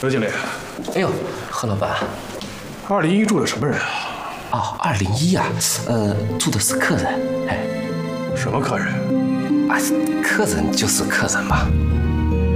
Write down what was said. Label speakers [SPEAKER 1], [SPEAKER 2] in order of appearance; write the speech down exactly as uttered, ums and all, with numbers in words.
[SPEAKER 1] 刘经理，
[SPEAKER 2] 哎呦，何老板，
[SPEAKER 1] 二零一住的什么人啊？
[SPEAKER 2] 哦，二零一啊，呃，住的是客人，哎，
[SPEAKER 1] 什么客人？
[SPEAKER 2] 啊，客人就是客人嘛。